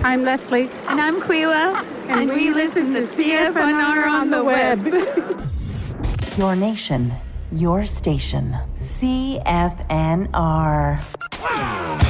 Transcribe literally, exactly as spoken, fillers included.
I'm Leslie. And I'm Quila. And, and we, we listen to C F N R on the web. Your nation, your station. C F N R.